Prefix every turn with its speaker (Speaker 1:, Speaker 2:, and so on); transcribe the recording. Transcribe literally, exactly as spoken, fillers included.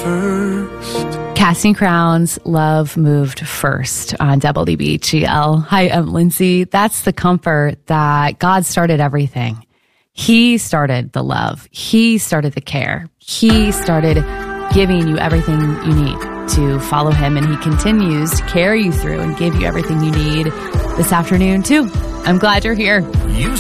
Speaker 1: first.
Speaker 2: Casting Crowns, Love Moved First on W B G L. Hi, I'm Lindsay. That's the comfort that God started everything. He started the love. He started the care. He started giving you everything you need to follow him, and he continues to carry you through and give you everything you need this afternoon too. I'm glad you're here.
Speaker 1: You